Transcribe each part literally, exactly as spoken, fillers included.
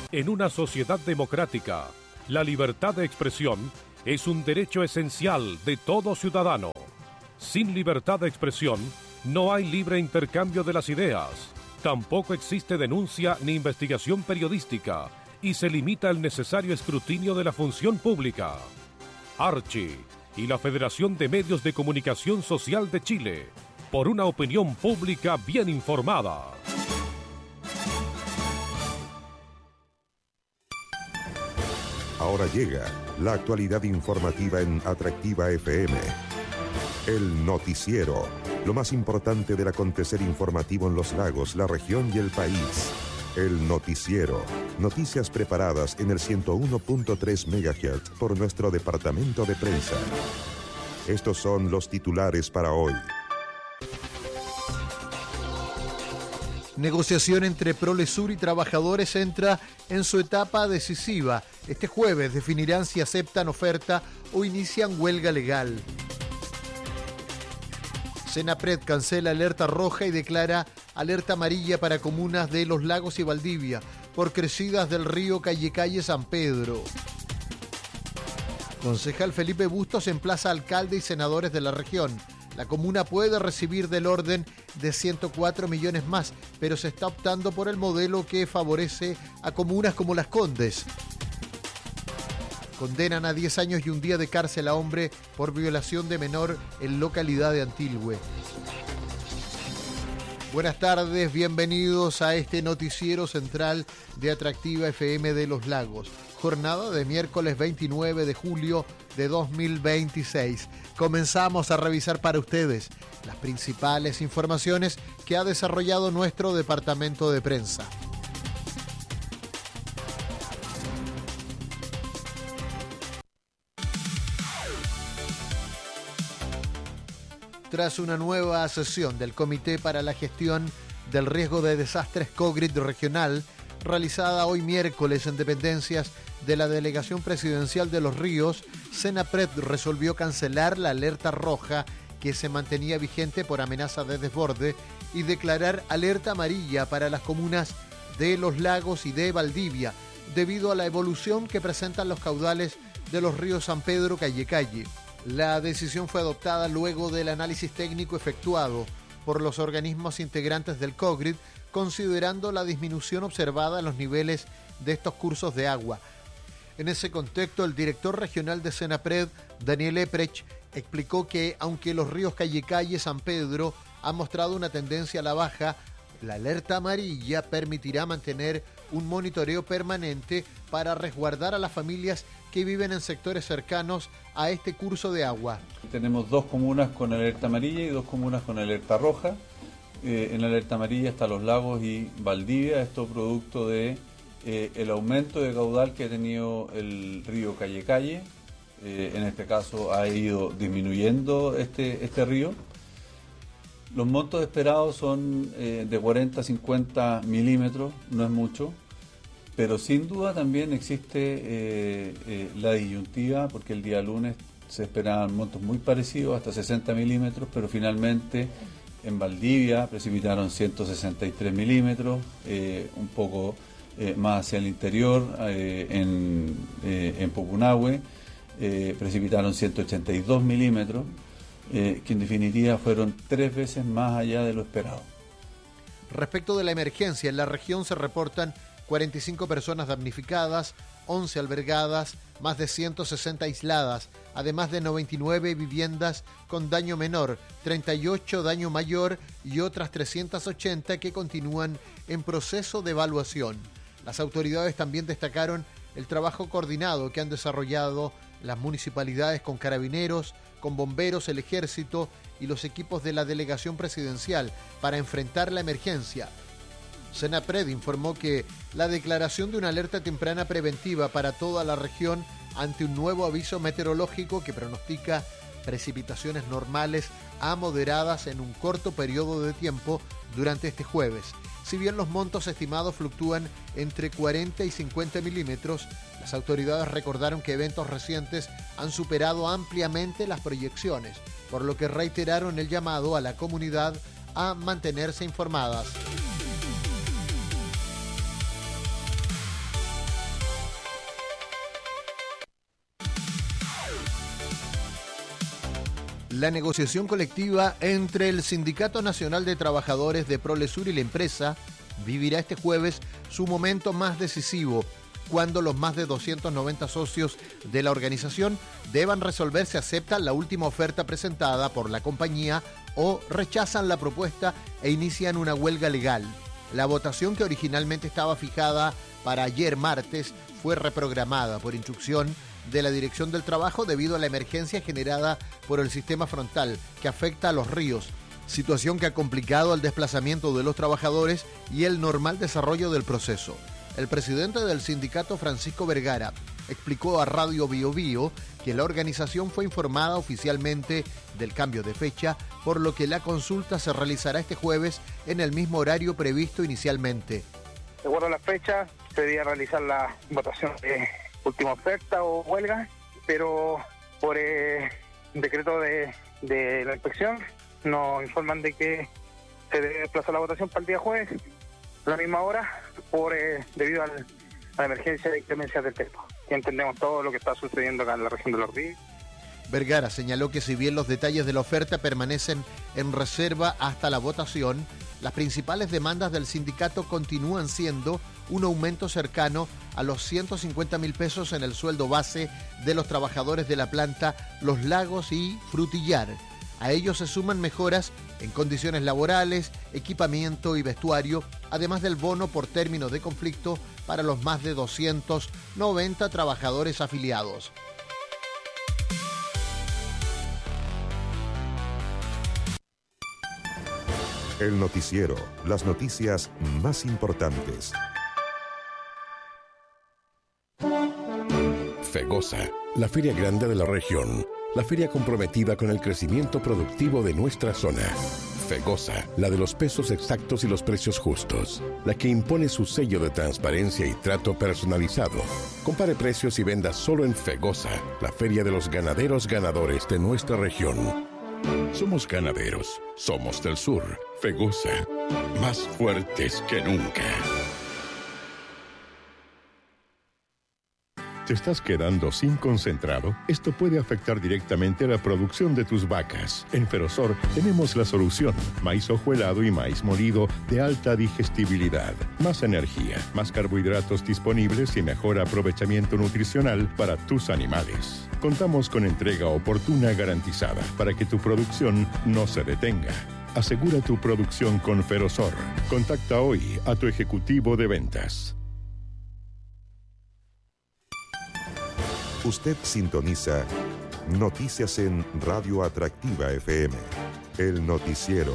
En una sociedad democrática, la libertad de expresión es un derecho esencial de todo ciudadano. Sin libertad de expresión, no hay libre intercambio de las ideas. Tampoco existe denuncia ni investigación periodística y se limita el necesario escrutinio de la función pública. Archi y la Federación de Medios de Comunicación Social de Chile, por una opinión pública bien informada. Ahora llega la actualidad informativa en Atractiva F M. El noticiero, lo más importante del acontecer informativo en los lagos, la región y el país. El noticiero, noticias preparadas en el ciento uno punto tres megahertz por nuestro departamento de prensa. Estos son los titulares para hoy. Negociación entre Prolesur y trabajadores entra en su etapa decisiva. Este jueves definirán si aceptan oferta o inician huelga legal. Senapred cancela alerta roja y declara alerta amarilla para comunas de Los Lagos y Valdivia por crecidas del río Callecalle San Pedro. Concejal Felipe Bustos emplaza a alcalde y senadores de la región. La comuna puede recibir del orden de ciento cuatro millones más, pero se está optando por el modelo que favorece a comunas como Las Condes. Condenan a diez años y un día de cárcel a hombre por violación de menor en localidad de Antilhue. Buenas tardes, bienvenidos a este noticiero central de Atractiva F M de Los Lagos. Jornada de miércoles veintinueve de julio de dos mil veintiséis. Comenzamos a revisar para ustedes las principales informaciones que ha desarrollado nuestro departamento de prensa. Tras una nueva sesión del Comité para la Gestión del Riesgo de Desastres COGRID regional, realizada hoy miércoles en dependencias de la Delegación Presidencial de Los Ríos, Senapred resolvió cancelar la alerta roja que se mantenía vigente por amenaza de desborde y declarar alerta amarilla para las comunas de Los Lagos y de Valdivia, debido a la evolución que presentan los caudales de los ríos San Pedro, Callecalle. La decisión fue adoptada luego del análisis técnico efectuado por los organismos integrantes del COGRID, considerando la disminución observada en los niveles de estos cursos de agua. En ese contexto, el director regional de Senapred, Daniel Eprech, explicó que aunque los ríos Callecalle y San Pedro han mostrado una tendencia a la baja, la alerta amarilla permitirá mantener un monitoreo permanente para resguardar a las familias que viven en sectores cercanos a este curso de agua. Tenemos dos comunas con alerta amarilla y dos comunas con alerta roja. Eh, en la alerta amarilla está Los Lagos y Valdivia, esto producto de eh, el aumento de caudal que ha tenido el río Callecalle. Eh, en este caso ha ido disminuyendo este, este río. Los montos esperados son eh, de cuarenta a cincuenta milímetros, no es mucho, pero sin duda también existe eh, eh, la disyuntiva, porque el día lunes se esperaban montos muy parecidos, hasta sesenta milímetros, pero finalmente en Valdivia precipitaron ciento sesenta y tres milímetros, eh, un poco eh, más hacia el interior, eh, en, eh, en Pucunahue eh, precipitaron ciento ochenta y dos milímetros, eh, que en definitiva fueron tres veces más allá de lo esperado. Respecto de la emergencia, en la región se reportan cuarenta y cinco personas damnificadas, once albergadas, más de ciento sesenta aisladas, además de noventa y nueve viviendas con daño menor, treinta y ocho daño mayor y otras trescientas ochenta que continúan en proceso de evaluación. Las autoridades también destacaron el trabajo coordinado que han desarrollado las municipalidades con carabineros, con bomberos, el ejército y los equipos de la delegación presidencial para enfrentar la emergencia. Senapred informó que la declaración de una alerta temprana preventiva para toda la región ante un nuevo aviso meteorológico que pronostica precipitaciones normales a moderadas en un corto periodo de tiempo durante este jueves. Si bien los montos estimados fluctúan entre cuarenta y cincuenta milímetros, las autoridades recordaron que eventos recientes han superado ampliamente las proyecciones, por lo que reiteraron el llamado a la comunidad a mantenerse informadas. La negociación colectiva entre el Sindicato Nacional de Trabajadores de Prolesur y la empresa vivirá este jueves su momento más decisivo, cuando los más de doscientos noventa socios de la organización deban resolver si aceptan la última oferta presentada por la compañía o rechazan la propuesta e inician una huelga legal. La votación, que originalmente estaba fijada para ayer martes, fue reprogramada por instrucción de la Dirección del Trabajo debido a la emergencia generada por el sistema frontal que afecta a los ríos, situación que ha complicado el desplazamiento de los trabajadores y el normal desarrollo del proceso. El presidente del sindicato, Francisco Vergara, explicó a Radio Bio Bio que la organización fue informada oficialmente del cambio de fecha, por lo que la consulta se realizará este jueves en el mismo horario previsto inicialmente. De acuerdo a la fecha, se debía realizar la votación de última oferta o huelga, pero por eh, decreto de, de la inspección nos informan de que se debe desplazar la votación para el día jueves, a la misma hora, por eh, debido al, a la emergencia de inclemencia del tiempo. Y entendemos todo lo que está sucediendo acá en la región de Los Ríos. Vergara señaló que si bien los detalles de la oferta permanecen en reserva hasta la votación, las principales demandas del sindicato continúan siendo un aumento cercano a los ciento cincuenta mil pesos en el sueldo base de los trabajadores de la planta Los Lagos y Frutillar. A ello se suman mejoras en condiciones laborales, equipamiento y vestuario, además del bono por término de conflicto para los más de doscientos noventa trabajadores afiliados. El noticiero, las noticias más importantes. FEGOSA, la feria grande de la región. La feria comprometida con el crecimiento productivo de nuestra zona. FEGOSA, la de los pesos exactos y los precios justos. La que impone su sello de transparencia y trato personalizado. Compare precios y venda solo en FEGOSA, la feria de los ganaderos ganadores de nuestra región. Somos ganaderos, somos del sur. FEGOSA, más fuertes que nunca. ¿Te estás quedando sin concentrado? Esto puede afectar directamente a la producción de tus vacas. En Ferosor tenemos la solución. Maíz hojuelado y maíz molido de alta digestibilidad. Más energía, más carbohidratos disponibles y mejor aprovechamiento nutricional para tus animales. Contamos con entrega oportuna garantizada para que tu producción no se detenga. Asegura tu producción con Ferosor. Contacta hoy a tu ejecutivo de ventas. Usted sintoniza Noticias en Radio Atractiva F M, el noticiero.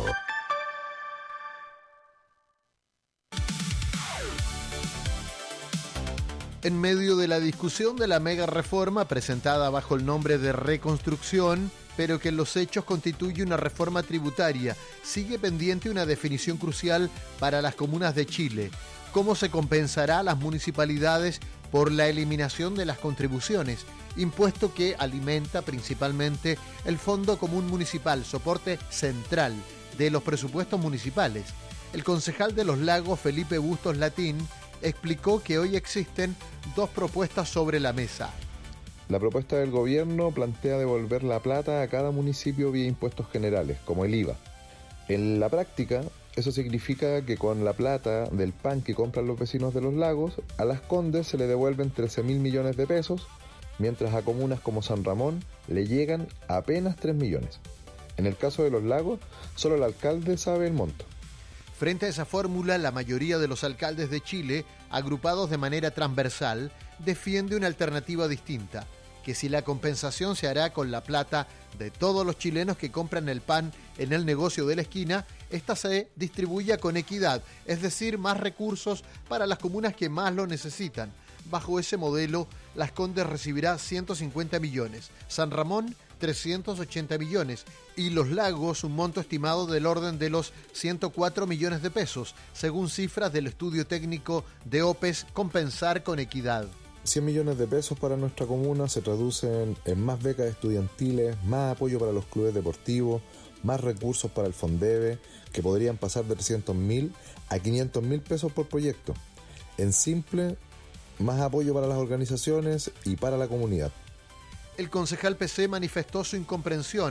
En medio de la discusión de la mega reforma presentada bajo el nombre de reconstrucción, pero que en los hechos constituye una reforma tributaria, sigue pendiente una definición crucial para las comunas de Chile. ¿Cómo se compensará a las municipalidades por la eliminación de las contribuciones, impuesto que alimenta principalmente el Fondo Común Municipal, soporte central de los presupuestos municipales? El concejal de Los Lagos, Felipe Bustos Latín, explicó que hoy existen dos propuestas sobre la mesa. La propuesta del gobierno plantea devolver la plata a cada municipio vía impuestos generales, como el I V A. En la práctica, eso significa que con la plata del pan que compran los vecinos de Los Lagos, a Las Condes se le devuelven trece mil millones de pesos, mientras a comunas como San Ramón le llegan apenas tres millones. En el caso de Los Lagos, solo el alcalde sabe el monto. Frente a esa fórmula, la mayoría de los alcaldes de Chile, agrupados de manera transversal, defiende una alternativa distinta, que si la compensación se hará con la plata de todos los chilenos que compran el pan en el negocio de la esquina, esta se distribuya con equidad, es decir, más recursos para las comunas que más lo necesitan. Bajo ese modelo, Las Condes recibirá ciento cincuenta millones, San Ramón trescientos ochenta millones y Los Lagos un monto estimado del orden de los ciento cuatro millones de pesos, según cifras del estudio técnico de OPES Compensar con Equidad. cien millones de pesos para nuestra comuna se traducen en más becas estudiantiles, más apoyo para los clubes deportivos, más recursos para el Fondeve, que podrían pasar de trescientos mil a quinientos mil pesos por proyecto. En simple, más apoyo para las organizaciones y para la comunidad. El concejal P C manifestó su incomprensión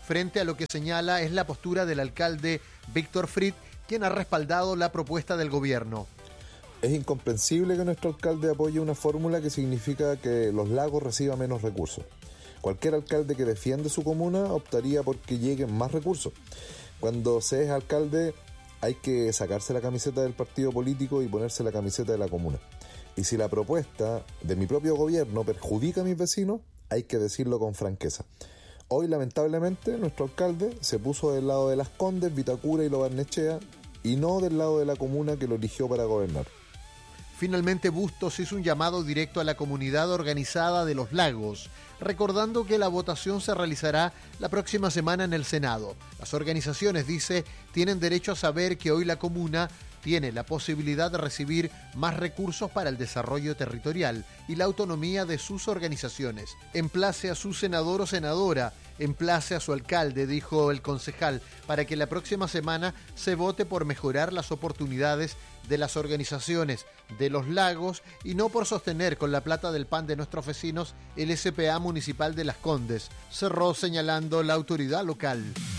frente a lo que señala es la postura del alcalde Víctor Fried, quien ha respaldado la propuesta del gobierno. Es incomprensible que nuestro alcalde apoye una fórmula que significa que los lagos reciban menos recursos. Cualquier alcalde que defiende su comuna optaría por que lleguen más recursos. Cuando se es alcalde hay que sacarse la camiseta del partido político y ponerse la camiseta de la comuna. Y si la propuesta de mi propio gobierno perjudica a mis vecinos, hay que decirlo con franqueza. Hoy, lamentablemente, nuestro alcalde se puso del lado de Las Condes, Vitacura y Lo Barnechea y no del lado de la comuna que lo eligió para gobernar. Finalmente, Bustos hizo un llamado directo a la comunidad organizada de Los Lagos, recordando que la votación se realizará la próxima semana en el Senado. Las organizaciones, dice, tienen derecho a saber que hoy la comuna tiene la posibilidad de recibir más recursos para el desarrollo territorial y la autonomía de sus organizaciones. Emplace a su senador o senadora, emplace a su alcalde, dijo el concejal, para que la próxima semana se vote por mejorar las oportunidades de las organizaciones de Los Lagos y no por sostener con la plata del pan de nuestros vecinos el S P A municipal de Las Condes, cerró señalando la autoridad local.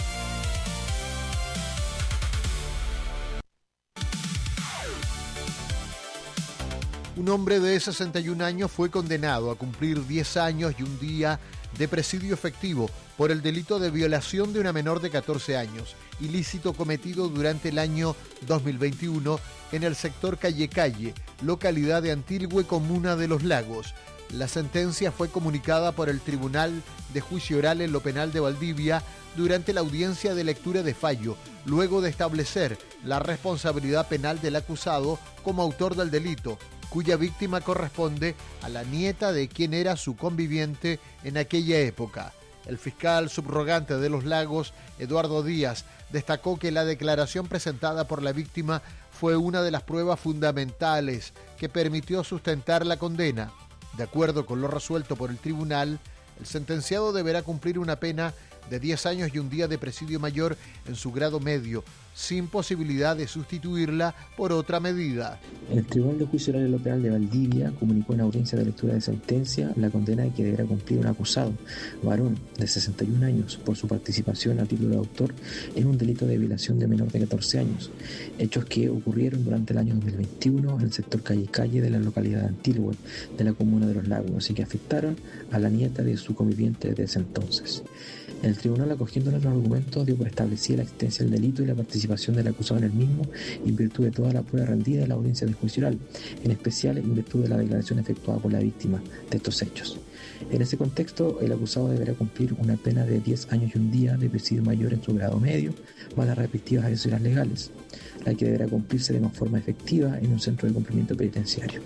Un hombre de sesenta y un años fue condenado a cumplir diez años y un día de presidio efectivo por el delito de violación de una menor de catorce años, ilícito cometido durante el año dos mil veintiuno en el sector Calle Calle, localidad de Antilhue, comuna de Los Lagos. La sentencia fue comunicada por el Tribunal de Juicio Oral en lo Penal de Valdivia durante la audiencia de lectura de fallo, luego de establecer la responsabilidad penal del acusado como autor del delito, cuya víctima corresponde a la nieta de quien era su conviviente en aquella época. El fiscal subrogante de Los Lagos, Eduardo Díaz, destacó que la declaración presentada por la víctima fue una de las pruebas fundamentales que permitió sustentar la condena. De acuerdo con lo resuelto por el tribunal, el sentenciado deberá cumplir una pena de diez años y un día de presidio mayor en su grado medio, sin posibilidad de sustituirla por otra medida. El Tribunal de Juicio Oral en lo Penal de Valdivia comunicó en audiencia de lectura de sentencia la condena de que deberá cumplir un acusado, varón de sesenta y un años, por su participación a título de autor en un delito de violación de menor de catorce años, hechos que ocurrieron durante el año dos mil veintiuno en el sector Calle Calle de la localidad de Antilhue, de la comuna de Los Lagos, y que afectaron a la nieta de su conviviente desde ese entonces. El tribunal, acogiendo los argumentos, dio por establecida la existencia del delito y la participación del acusado en el mismo en virtud de toda la prueba rendida en la audiencia de juicio oral, en especial en virtud de la declaración efectuada por la víctima de estos hechos. En ese contexto, el acusado deberá cumplir una pena de diez años y un día de presidio mayor en su grado medio, más las respectivas adhesiones legales, la que deberá cumplirse de más forma efectiva en un centro de cumplimiento penitenciario.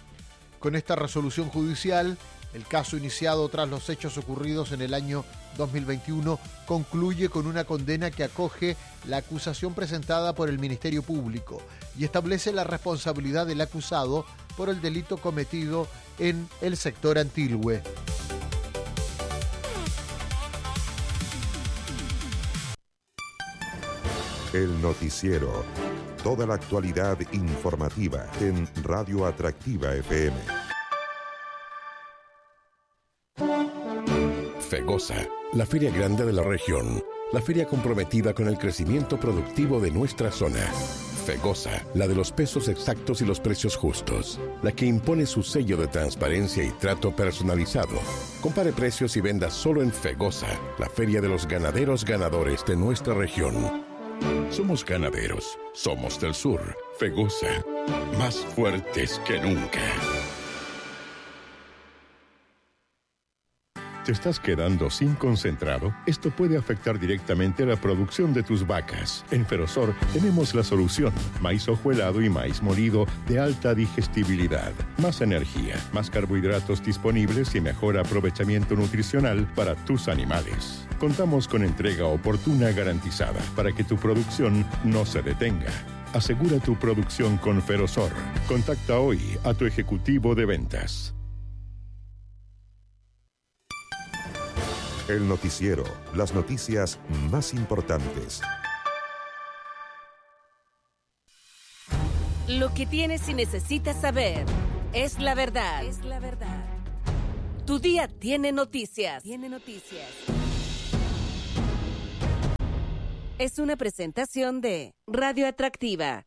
Con esta resolución judicial, el caso iniciado tras los hechos ocurridos en el año dos mil veintiuno concluye con una condena que acoge la acusación presentada por el Ministerio Público y establece la responsabilidad del acusado por el delito cometido en el sector Antilhue. El noticiero. Toda la actualidad informativa en Radio Atractiva F M. Fegosa, la feria grande de la región, la feria comprometida con el crecimiento productivo de nuestra zona. Fegosa, la de los pesos exactos y los precios justos, la que impone su sello de transparencia y trato personalizado. Compare precios y venda solo en Fegosa, la feria de los ganaderos ganadores de nuestra región. Somos ganaderos, somos del sur. Fegosa, más fuertes que nunca. ¿Te estás quedando sin concentrado? Esto puede afectar directamente la producción de tus vacas. En Ferosor tenemos la solución. Maíz hojuelado y maíz molido de alta digestibilidad. Más energía, más carbohidratos disponibles y mejor aprovechamiento nutricional para tus animales. Contamos con entrega oportuna garantizada para que tu producción no se detenga. Asegura tu producción con Ferosor. Contacta hoy a tu ejecutivo de ventas. El noticiero, las noticias más importantes. Lo que tienes y necesitas saber es la verdad. Es la verdad. Tu día tiene noticias. Tiene noticias. es una presentación de Radio Atractiva.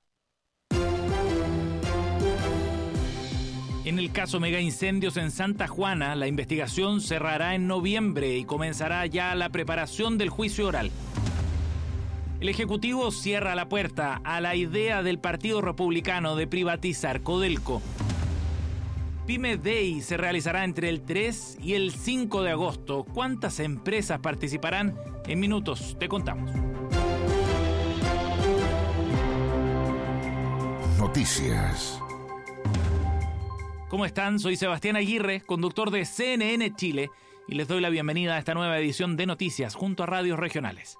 En el caso mega incendios en Santa Juana, la investigación cerrará en noviembre y comenzará ya la preparación del juicio oral. El Ejecutivo cierra la puerta a la idea del Partido Republicano de privatizar Codelco. Pyme Day se realizará entre el tres y el cinco de agosto. ¿Cuántas empresas participarán? En minutos te contamos. Noticias. ¿Cómo están? Soy Sebastián Aguirre, conductor de C N N Chile, y les doy la bienvenida a esta nueva edición de Noticias junto a radios regionales.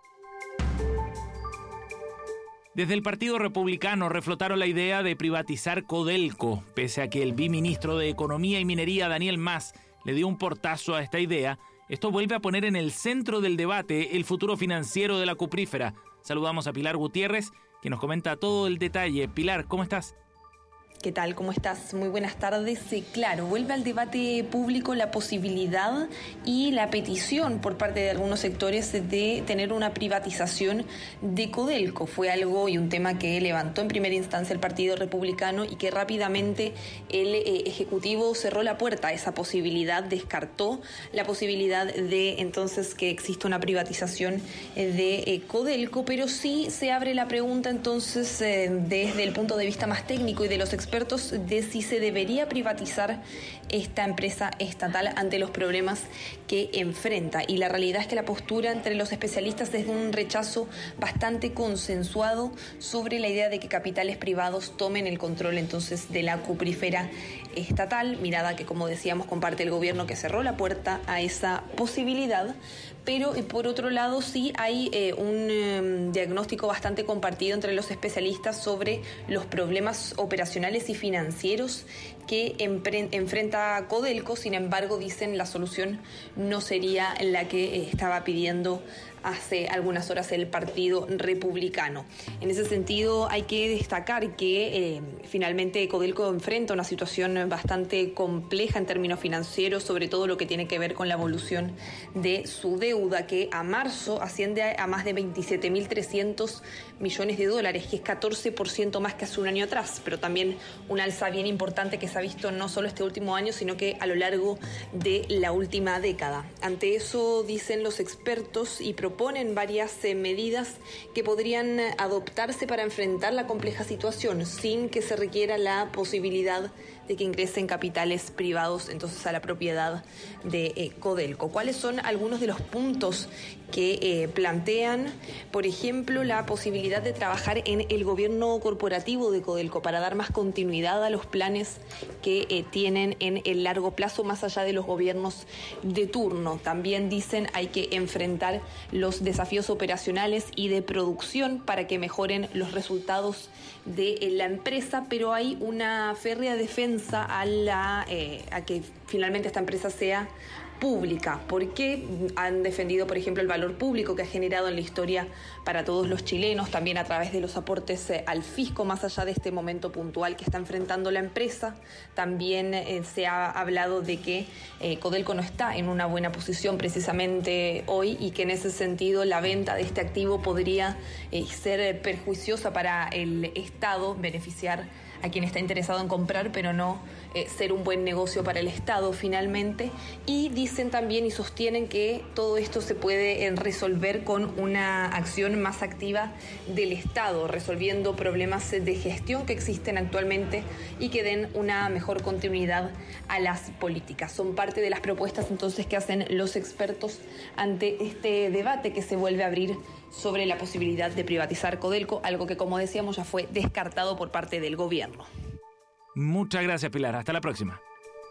Desde el Partido Republicano reflotaron la idea de privatizar Codelco, pese a que el biministro de Economía y Minería, Daniel Mas, le dio un portazo a esta idea. Esto vuelve a poner en el centro del debate el futuro financiero de la cuprífera. Saludamos a Pilar Gutiérrez, que nos comenta todo el detalle. Pilar, ¿cómo estás? ¿Qué tal? ¿Cómo estás? Muy buenas tardes. Sí, claro, vuelve al debate público la posibilidad y la petición por parte de algunos sectores de tener una privatización de Codelco. Fue algo y un tema que levantó en primera instancia el Partido Republicano y que rápidamente el eh, Ejecutivo cerró la puerta a esa posibilidad, descartó la posibilidad de entonces que exista una privatización eh, de eh, Codelco, pero sí se abre la pregunta entonces eh, desde el punto de vista más técnico y de los expertos de si se debería privatizar esta empresa estatal ante los problemas que enfrenta. Y la realidad es que la postura entre los especialistas es de un rechazo bastante consensuado sobre la idea de que capitales privados tomen el control entonces de la cuprífera estatal, mirada que, como decíamos, comparte el gobierno, que cerró la puerta a esa posibilidad. Pero eh, por otro lado sí hay eh, un eh, diagnóstico bastante compartido entre los especialistas sobre los problemas operacionales y financieros que empre- enfrenta Codelco. Sin embargo, dicen la solución no sería la que eh, estaba pidiendo hace algunas horas el Partido Republicano. En ese sentido, hay que destacar que eh, finalmente Codelco enfrenta una situación bastante compleja en términos financieros, sobre todo lo que tiene que ver con la evolución de su deuda, que a marzo asciende a más de veintisiete mil trescientos millones de dólares, que es catorce por ciento más que hace un año atrás, pero también un alza bien importante que se ha visto no solo este último año, sino que a lo largo de la última década. Ante eso, dicen los expertos y proponen varias eh, medidas que podrían adoptarse para enfrentar la compleja situación sin que se requiera la posibilidad de que ingresen capitales privados entonces a la propiedad de eh, Codelco. ¿Cuáles son algunos de los puntos que eh, plantean? Por ejemplo, la posibilidad de trabajar en el gobierno corporativo de Codelco para dar más continuidad a los planes que eh, tienen en el largo plazo, más allá de los gobiernos de turno. También dicen hay que enfrentar los desafíos operacionales y de producción para que mejoren los resultados de eh, la empresa, pero hay una férrea defensa a, la, eh, a que finalmente esta empresa sea pública, porque han defendido, por ejemplo, el valor público que ha generado en la historia para todos los chilenos, también a través de los aportes eh, al fisco, más allá de este momento puntual que está enfrentando la empresa. También eh, se ha hablado de que eh, Codelco no está en una buena posición precisamente hoy y que en ese sentido la venta de este activo podría eh, ser perjuiciosa para el Estado, beneficiar a quien está interesado en comprar, pero no eh, ser un buen negocio para el Estado finalmente. Y dicen también y sostienen que todo esto se puede eh, resolver con una acción más activa del Estado, resolviendo problemas de gestión que existen actualmente y que den una mejor continuidad a las políticas. Son parte de las propuestas entonces que hacen los expertos ante este debate que se vuelve a abrir sobre la posibilidad de privatizar Codelco, algo que, como decíamos, ya fue descartado por parte del gobierno. Muchas gracias, Pilar. Hasta la próxima.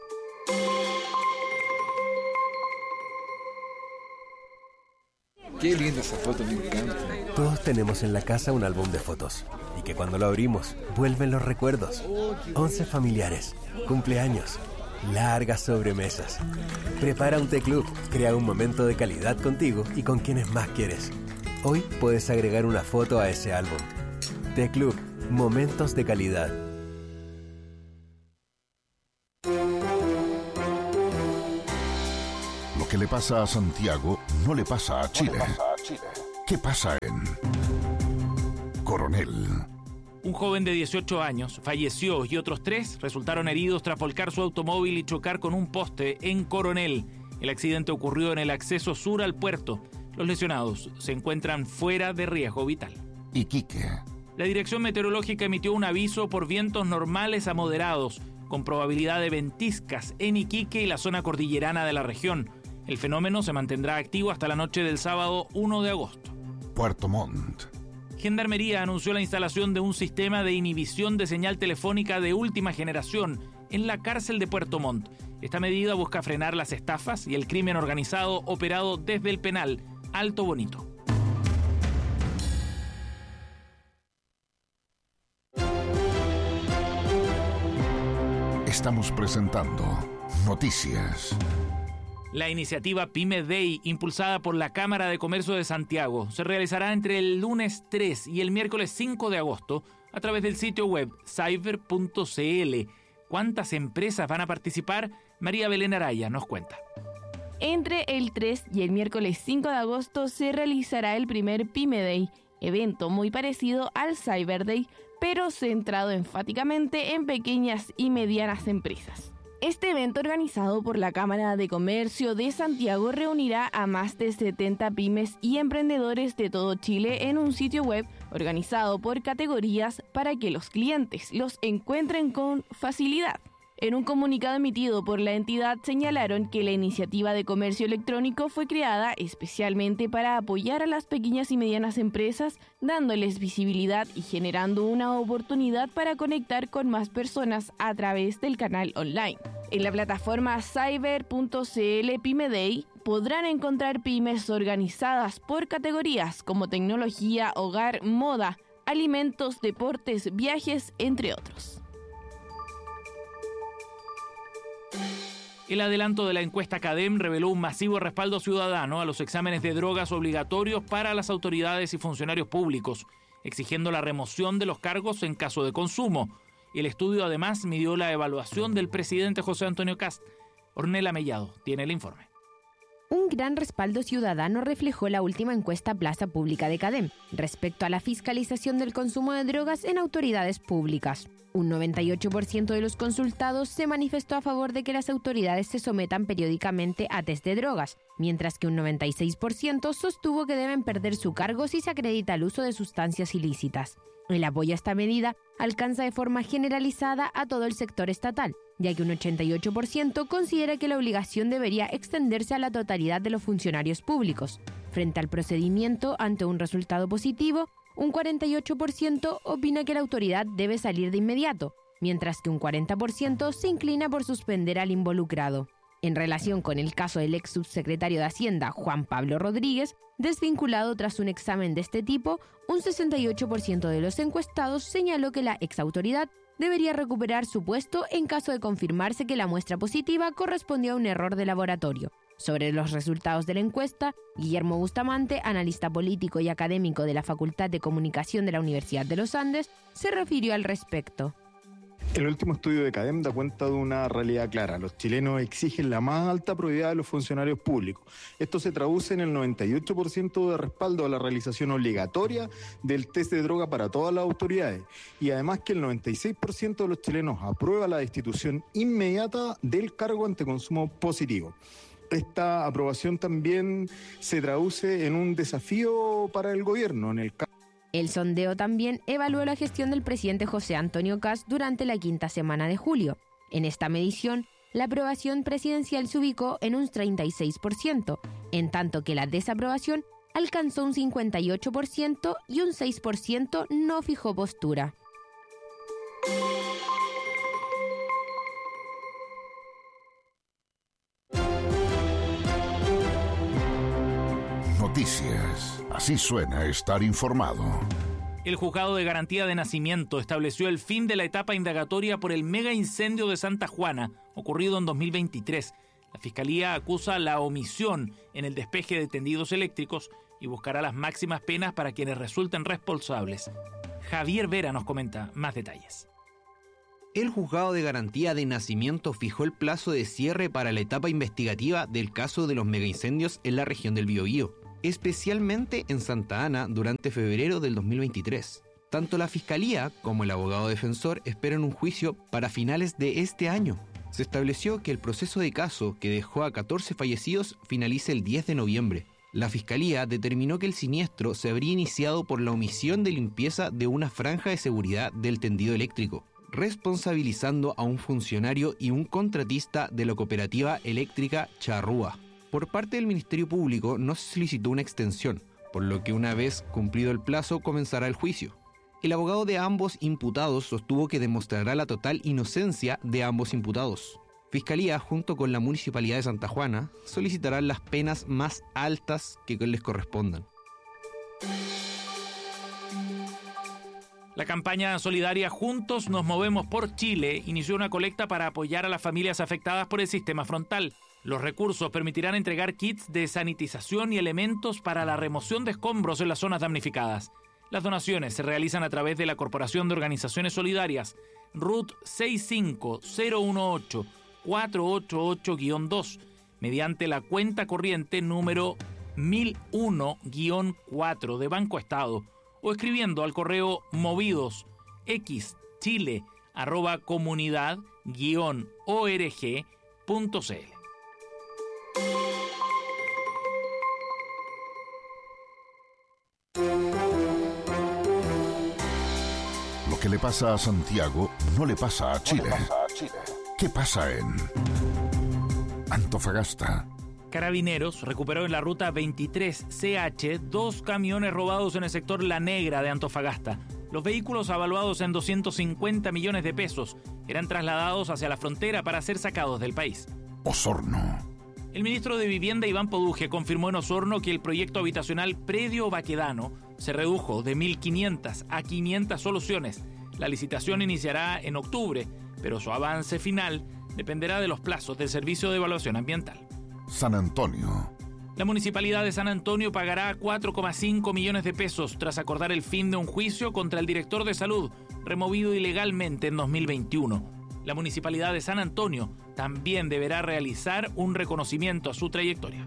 Qué linda esa foto, me encanta. Todos tenemos en la casa un álbum de fotos y que cuando lo abrimos vuelven los recuerdos. Once familiares, cumpleaños, largas sobremesas. Prepara un té club, crea un momento de calidad contigo y con quienes más quieres. Hoy puedes agregar una foto a ese álbum. Té Club, momentos de calidad. Lo que le pasa a Santiago no le pasa a Chile. No le pasa a Chile. ¿Qué pasa en Coronel. Un joven de dieciocho años falleció y otros tres resultaron heridos tras volcar su automóvil y chocar con un poste en Coronel. El accidente ocurrió en el acceso sur al puerto. Los lesionados se encuentran fuera de riesgo vital. Iquique. La Dirección Meteorológica emitió un aviso por vientos normales a moderados, con probabilidad de ventiscas en Iquique y la zona cordillerana de la región. El fenómeno se mantendrá activo hasta la noche del sábado primero de agosto. Puerto Montt. Gendarmería anunció la instalación de un sistema de inhibición de señal telefónica de última generación en la cárcel de Puerto Montt. Esta medida busca frenar las estafas y el crimen organizado operado desde el penal Alto Bonito. Estamos presentando Noticias. La iniciativa Pyme Day, impulsada por la Cámara de Comercio de Santiago, se realizará entre el lunes tres y el miércoles cinco de agosto a través del sitio web cyber punto c l. ¿Cuántas empresas van a participar? María Belén Araya nos cuenta. Entre el tres y el miércoles cinco de agosto se realizará el primer Pyme Day, evento muy parecido al Cyber Day, pero centrado enfáticamente en pequeñas y medianas empresas. Este evento, organizado por la Cámara de Comercio de Santiago, reunirá a más de setenta pymes y emprendedores de todo Chile en un sitio web organizado por categorías para que los clientes los encuentren con facilidad. En un comunicado emitido por la entidad señalaron que la iniciativa de comercio electrónico fue creada especialmente para apoyar a las pequeñas y medianas empresas, dándoles visibilidad y generando una oportunidad para conectar con más personas a través del canal online. En la plataforma cyber punto c l Pyme Day podrán encontrar pymes organizadas por categorías como tecnología, hogar, moda, alimentos, deportes, viajes, entre otros. El adelanto de la encuesta CADEM reveló un masivo respaldo ciudadano a los exámenes de drogas obligatorios para las autoridades y funcionarios públicos, exigiendo la remoción de los cargos en caso de consumo. El estudio además midió la evaluación del presidente José Antonio Kast. Ornella Mellado tiene el informe. Un gran respaldo ciudadano reflejó la última encuesta Plaza Pública de CADEM respecto a la fiscalización del consumo de drogas en autoridades públicas. Un noventa y ocho por ciento de los consultados se manifestó a favor de que las autoridades se sometan periódicamente a test de drogas, mientras que un noventa y seis por ciento sostuvo que deben perder su cargo si se acredita el uso de sustancias ilícitas. El apoyo a esta medida alcanza de forma generalizada a todo el sector estatal, ya que un ochenta y ocho por ciento considera que la obligación debería extenderse a la totalidad de los funcionarios públicos. Frente al procedimiento ante un resultado positivo, un cuarenta y ocho por ciento opina que la autoridad debe salir de inmediato, mientras que un cuarenta por ciento se inclina por suspender al involucrado. En relación con el caso del ex subsecretario de Hacienda, Juan Pablo Rodríguez, desvinculado tras un examen de este tipo, un sesenta y ocho por ciento de los encuestados señaló que la exautoridad debería recuperar su puesto en caso de confirmarse que la muestra positiva correspondía a un error de laboratorio. Sobre los resultados de la encuesta, Guillermo Bustamante, analista político y académico de la Facultad de Comunicación de la Universidad de los Andes, se refirió al respecto. El último estudio de CADEM da cuenta de una realidad clara. Los chilenos exigen la más alta probidad de los funcionarios públicos. Esto se traduce en el noventa y ocho por ciento de respaldo a la realización obligatoria del test de droga para todas las autoridades. Y además que el noventa y seis por ciento de los chilenos aprueba la destitución inmediata del cargo ante consumo positivo. Esta aprobación también se traduce en un desafío para el gobierno. En el caso El sondeo también evaluó la gestión del presidente José Antonio Kast durante la quinta semana de julio. En esta medición, la aprobación presidencial se ubicó en un treinta y seis por ciento, en tanto que la desaprobación alcanzó un cincuenta y ocho por ciento y un seis por ciento no fijó postura. Noticias. Así suena estar informado. El Juzgado de Garantía de Nacimiento estableció el fin de la etapa indagatoria por el mega incendio de Santa Juana, ocurrido en dos mil veintitrés. La Fiscalía acusa la omisión en el despeje de tendidos eléctricos y buscará las máximas penas para quienes resulten responsables. Javier Vera nos comenta más detalles. El Juzgado de Garantía de Nacimiento fijó el plazo de cierre para la etapa investigativa del caso de los megaincendios en la región del Biobío, especialmente en Santa Ana durante febrero del dos mil veintitrés. Tanto la Fiscalía como el abogado defensor esperan un juicio para finales de este año. Se estableció que el proceso de caso, que dejó a catorce fallecidos, finalice el diez de noviembre. La Fiscalía determinó que el siniestro se habría iniciado por la omisión de limpieza de una franja de seguridad del tendido eléctrico, responsabilizando a un funcionario y un contratista de la cooperativa eléctrica Charrúa. Por parte del Ministerio Público no se solicitó una extensión, por lo que una vez cumplido el plazo comenzará el juicio. El abogado de ambos imputados sostuvo que demostrará la total inocencia de ambos imputados. Fiscalía, junto con la Municipalidad de Santa Juana, solicitarán las penas más altas que les correspondan. La campaña solidaria Juntos nos movemos por Chile inició una colecta para apoyar a las familias afectadas por el sistema frontal. Los recursos permitirán entregar kits de sanitización y elementos para la remoción de escombros en las zonas damnificadas. Las donaciones se realizan a través de la Corporación de Organizaciones Solidarias, R U T seis cinco cero uno ocho cuatro ocho ocho guion dos, mediante la cuenta corriente número mil uno guion cuatro de Banco Estado, o escribiendo al correo movidos x chile arroba comunidad guion org punto cl. Lo que le pasa a Santiago no le pasa a Chile. ¿Qué pasa en Antofagasta? Carabineros recuperó en la ruta veintitrés C H dos camiones robados en el sector La Negra de Antofagasta. Los vehículos, avaluados en doscientos cincuenta millones de pesos, eran trasladados hacia la frontera para ser sacados del país. Osorno. El ministro de Vivienda, Iván Poduje, confirmó en Osorno que el proyecto habitacional Predio Baquedano se redujo de mil quinientas a quinientas soluciones. La licitación iniciará en octubre, pero su avance final dependerá de los plazos del Servicio de Evaluación Ambiental. San Antonio. La Municipalidad de San Antonio pagará cuatro coma cinco millones de pesos tras acordar el fin de un juicio contra el director de salud, removido ilegalmente en dos mil veintiuno. La Municipalidad de San Antonio también deberá realizar un reconocimiento a su trayectoria.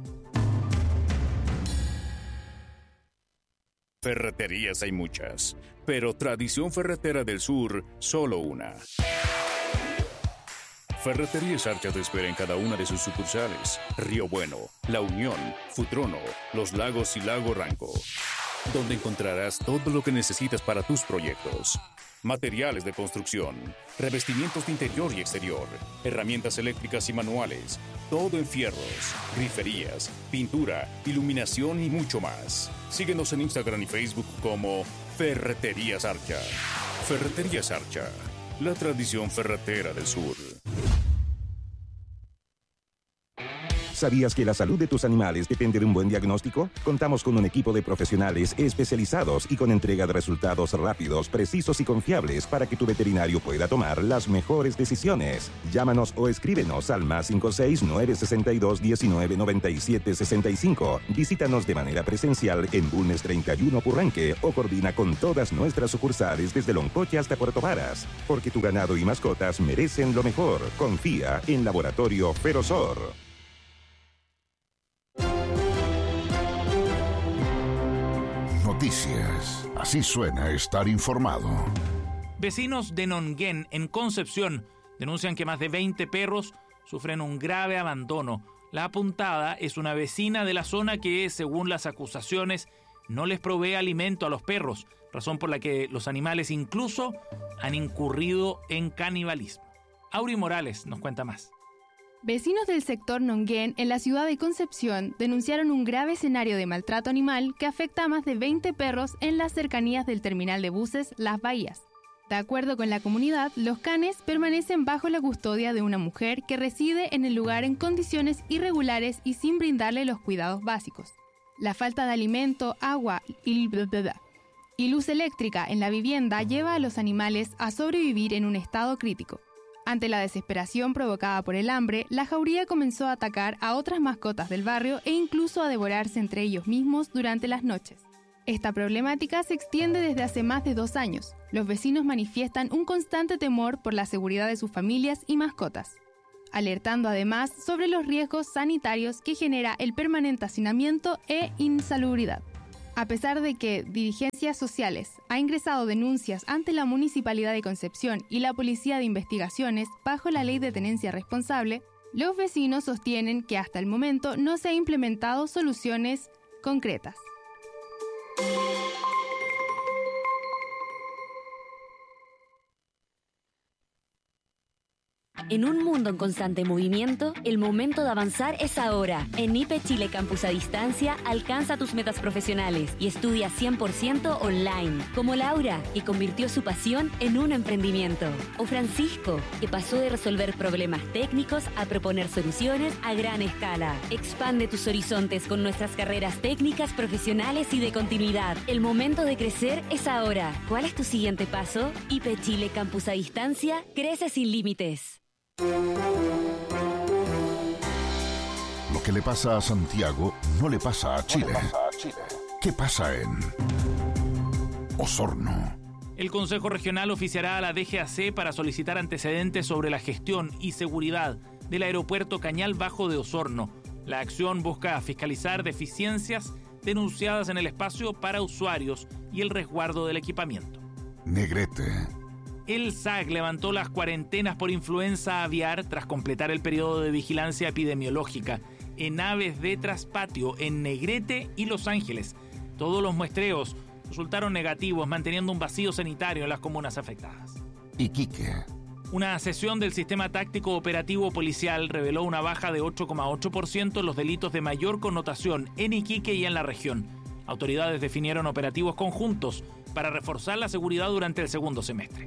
Ferreterías hay muchas, pero Tradición Ferretera del Sur, solo una. Ferreterías Archa te espera en cada una de sus sucursales: Río Bueno, La Unión, Futrono, Los Lagos y Lago Ranco, donde encontrarás todo lo que necesitas para tus proyectos. Materiales de construcción, revestimientos de interior y exterior, herramientas eléctricas y manuales, todo en fierros, griferías, pintura, iluminación y mucho más. Síguenos en Instagram y Facebook como Ferreterías Archa. Ferreterías Archa, la tradición ferretera del sur. ¿Sabías que la salud de tus animales depende de un buen diagnóstico? Contamos con un equipo de profesionales especializados y con entrega de resultados rápidos, precisos y confiables para que tu veterinario pueda tomar las mejores decisiones. Llámanos o escríbenos al más cinco seis nueve seis dos uno nueve nueve siete seis cinco. Visítanos de manera presencial en Bulnes treinta y uno Purranque o coordina con todas nuestras sucursales desde Loncoche hasta Puerto Varas. Porque tu ganado y mascotas merecen lo mejor. Confía en Laboratorio Ferosor. Noticias. Así suena estar informado. Vecinos de Nonguén, en Concepción, denuncian que más de veinte perros sufren un grave abandono. La apuntada es una vecina de la zona que, según las acusaciones, no les provee alimento a los perros, razón por la que los animales incluso han incurrido en canibalismo. Auri Morales nos cuenta más. Vecinos del sector Nonguén, en la ciudad de Concepción, denunciaron un grave escenario de maltrato animal que afecta a más de veinte perros en las cercanías del terminal de buses Las Bahías. De acuerdo con la comunidad, los canes permanecen bajo la custodia de una mujer que reside en el lugar en condiciones irregulares y sin brindarle los cuidados básicos. La falta de alimento, agua y, y luz eléctrica en la vivienda lleva a los animales a sobrevivir en un estado crítico. Ante la desesperación provocada por el hambre, la jauría comenzó a atacar a otras mascotas del barrio e incluso a devorarse entre ellos mismos durante las noches. Esta problemática se extiende desde hace más de dos años. Los vecinos manifiestan un constante temor por la seguridad de sus familias y mascotas, alertando además sobre los riesgos sanitarios que genera el permanente hacinamiento e insalubridad. A pesar de que Dirigencias Sociales ha ingresado denuncias ante la Municipalidad de Concepción y la Policía de Investigaciones bajo la Ley de Tenencia Responsable, los vecinos sostienen que hasta el momento no se han implementado soluciones concretas. En un mundo en constante movimiento, el momento de avanzar es ahora. En I P E Chile Campus a Distancia, alcanza tus metas profesionales y estudia cien por ciento online. Como Laura, que convirtió su pasión en un emprendimiento. O Francisco, que pasó de resolver problemas técnicos a proponer soluciones a gran escala. Expande tus horizontes con nuestras carreras técnicas, profesionales y de continuidad. El momento de crecer es ahora. ¿Cuál es tu siguiente paso? I P E Chile Campus a Distancia, crece sin límites. Lo que le pasa a Santiago no le pasa a Chile. ¿Qué pasa en Osorno? El Consejo Regional oficiará a la D G A C para solicitar antecedentes sobre la gestión y seguridad del aeropuerto Cañal Bajo de Osorno. La acción busca fiscalizar deficiencias denunciadas en el espacio para usuarios y el resguardo del equipamiento. Negrete. El S A C levantó las cuarentenas por influenza aviar tras completar el periodo de vigilancia epidemiológica en aves de traspatio en Negrete y Los Ángeles. Todos los muestreos resultaron negativos, manteniendo un vacío sanitario en las comunas afectadas. Iquique. Una sesión del Sistema Táctico Operativo Policial reveló una baja de ocho coma ocho por ciento en los delitos de mayor connotación en Iquique y en la región. Autoridades definieron operativos conjuntos para reforzar la seguridad durante el segundo semestre.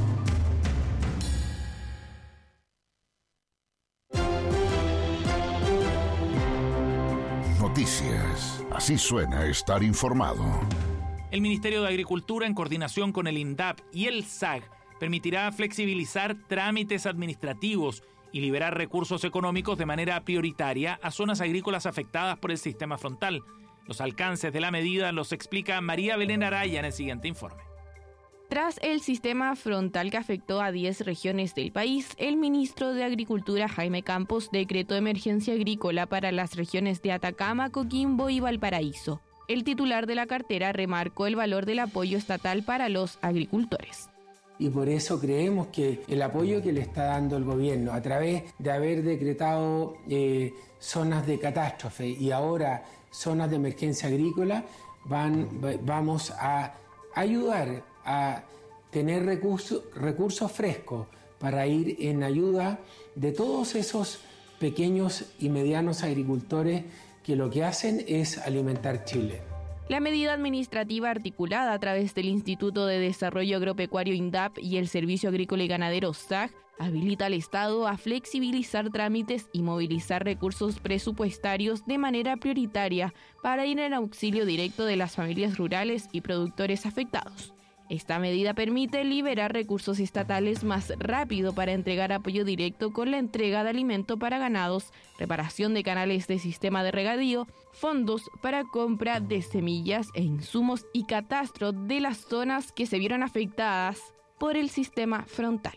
Noticias. Así suena estar informado. El Ministerio de Agricultura, en coordinación con el INDAP y el S A G, permitirá flexibilizar trámites administrativos y liberar recursos económicos de manera prioritaria a zonas agrícolas afectadas por el sistema frontal. Los alcances de la medida los explica María Belén Araya en el siguiente informe. Tras el sistema frontal que afectó a diez regiones del país, el ministro de Agricultura, Jaime Campos, decretó emergencia agrícola para las regiones de Atacama, Coquimbo y Valparaíso. El titular de la cartera remarcó el valor del apoyo estatal para los agricultores. Y por eso creemos que el apoyo que le está dando el gobierno a través de haber decretado eh, zonas de catástrofe y ahora zonas de emergencia agrícola, van, vamos a ayudar a tener recursos, recursos frescos para ir en ayuda de todos esos pequeños y medianos agricultores que lo que hacen es alimentar Chile. La medida administrativa articulada a través del Instituto de Desarrollo Agropecuario INDAP y el Servicio Agrícola y Ganadero S A G habilita al Estado a flexibilizar trámites y movilizar recursos presupuestarios de manera prioritaria para ir en auxilio directo de las familias rurales y productores afectados. Esta medida permite liberar recursos estatales más rápido para entregar apoyo directo con la entrega de alimento para ganados, reparación de canales de sistema de regadío, fondos para compra de semillas e insumos y catastro de las zonas que se vieron afectadas por el sistema frontal.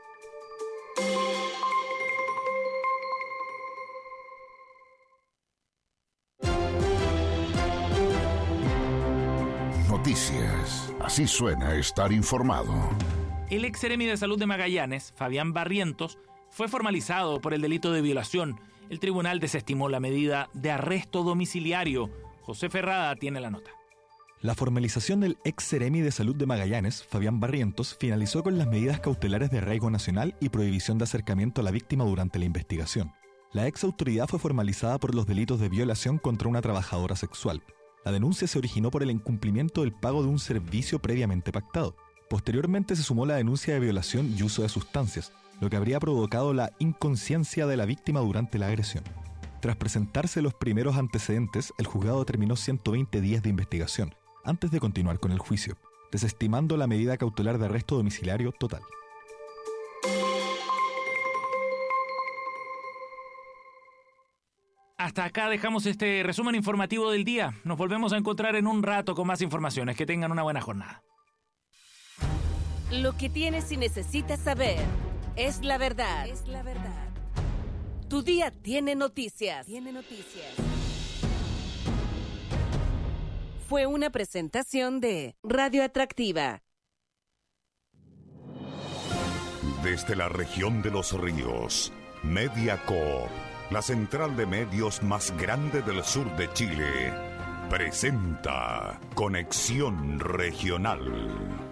Noticias. Así suena estar informado. El ex seremi de Salud de Magallanes, Fabián Barrientos, fue formalizado por el delito de violación. El tribunal desestimó la medida de arresto domiciliario. José Ferrada tiene la nota. La formalización del ex seremi de Salud de Magallanes, Fabián Barrientos, finalizó con las medidas cautelares de arraigo nacional y prohibición de acercamiento a la víctima durante la investigación. La ex autoridad fue formalizada por los delitos de violación contra una trabajadora sexual. La denuncia se originó por el incumplimiento del pago de un servicio previamente pactado. Posteriormente se sumó la denuncia de violación y uso de sustancias, lo que habría provocado la inconsciencia de la víctima durante la agresión. Tras presentarse los primeros antecedentes, el juzgado determinó ciento veinte días de investigación, antes de continuar con el juicio, desestimando la medida cautelar de arresto domiciliario total. Hasta acá dejamos este resumen informativo del día. Nos volvemos a encontrar en un rato con más informaciones. Que tengan una buena jornada. Lo que tienes y necesitas saber es la verdad. Es la verdad. Tu día tiene noticias. Tiene noticias. fue una presentación de Radio Atractiva. Desde la región de los ríos, Mediacorp, la central de medios más grande del sur de Chile, presenta Conexión Regional.